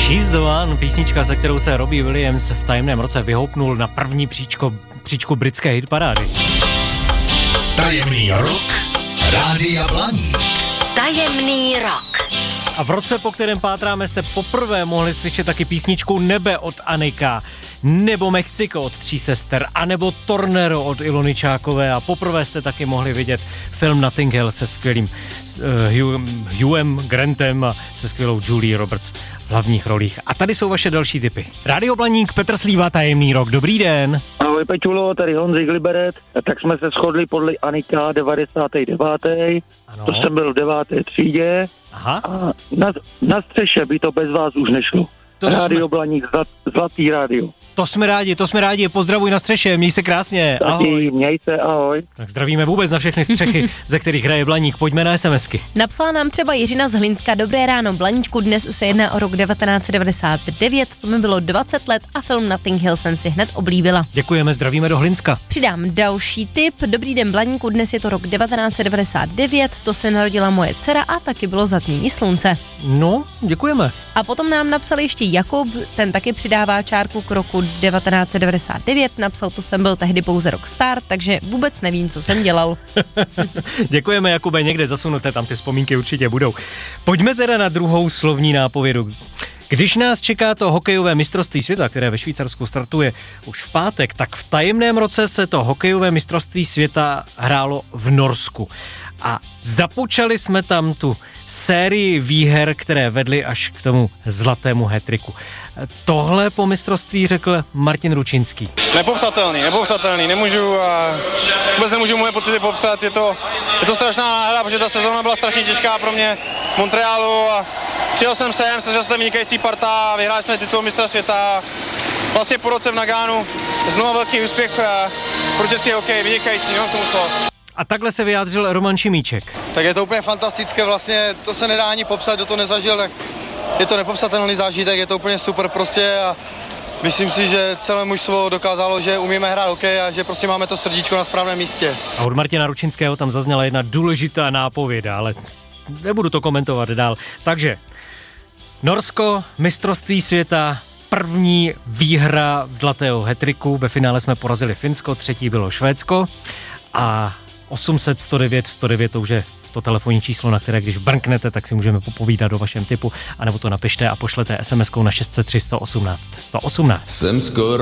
She's the One, písnička, se kterou se Robbie Williams v tajemném roce vyhoupnul na první příčku britské hitparády. Tajemný rok Rádia Blaník. Tajemný rok. A v roce, po kterém pátráme, jste poprvé mohli slyšet taky písničku Nebe od Anika, nebo Mexiko od Tří sester, anebo Tornero od Ilony Čákové a poprvé jste taky mohli vidět film Notting Hill se skvělým Hughem Grantem a se skvělou Julie Roberts v hlavních rolích. A tady jsou vaše další tipy. Rádio Blaník, Petr Slíva, Tajemný rok. Dobrý den. Ahoj Peťulo, tady Honzik Liberet. Tak jsme se shodli podle Anika 99. Ano. To jsem byl v 9. třídě. Aha. A na střeše by to bez vás už nešlo. Rádio Blaník, zlatý rádio. To jsme rádi, pozdravuj na střeše, měj se krásně, ahoj. Měj se, ahoj. Tak zdravíme vůbec na všechny střechy, ze kterých hraje Blaník, pojďme na SMSky. Napsala nám třeba Jiřina z Hlinska: dobré ráno Blaníčku, dnes se jedná o rok 1999, to mi bylo 20 let a film Notting Hill jsem si hned oblíbila. Děkujeme, zdravíme do Hlinska. Přidám další tip, dobrý den Blaníku, dnes je to rok 1999, to se narodila moje dcera a taky bylo zatmění slunce. No, děkujeme. A potom nám napsal ještě Jakub, ten taky přidává čárku k roku 1999, napsal, to jsem byl tehdy pouze rockstar, takže vůbec nevím, co jsem dělal. Děkujeme, Jakube, někde zasunuté, tam ty vzpomínky určitě budou. Pojďme teda na druhou slovní nápovědu. Když nás čeká to hokejové mistrovství světa, které ve Švýcarsku startuje už v pátek, tak v tajemném roce se to hokejové mistrovství světa hrálo v Norsku. A započali jsme tam tu sérii výher, které vedly až k tomu zlatému hat-tricku. Tohle po mistrovství řekl Martin Ručinský. Nepopsatelný, vůbec nemůžu moje pocity popsat, je to strašná náhra, protože ta sezóna byla strašně těžká pro mě v Montrealu a přijel jsem sem, sežil jsem vynikající parta a vyhráli jsme titul mistra světa. Vlastně po roce v Nagánu znovu velký úspěch pro český hokej, vynikající, no tomu slovo. A takhle se vyjádřil Roman Šimíček. Tak je to úplně fantastické, vlastně to se nedá ani popsat, kdo to nezažil, tak je to nepopsatelný zážitek, je to úplně super prostě a myslím si, že celé mužstvo dokázalo, že umíme hrát hokej a že prostě máme to srdíčko na správném místě. A od Martina Ručinského tam zazněla jedna důležitá nápověda, ale nebudu to komentovat dál. Takže Norsko, mistrovství světa, první výhra zlatého hat-tricku, ve finále jsme porazili Finsko, třetí bylo Švédsko a 800 109 109 to už je to telefonní číslo, na které když brnknete, tak si můžeme popovídat o vašem tipu, anebo to napište a pošlete SMS-kou na 603 118 118. Jsem skoro